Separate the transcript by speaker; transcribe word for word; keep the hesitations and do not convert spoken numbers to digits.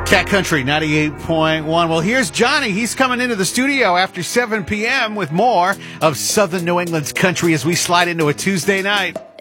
Speaker 1: Cat Country ninety-eight point one. Well, here's Johnny. He's coming into the studio after seven p.m. with more of Southern New England's country as we slide into a Tuesday night.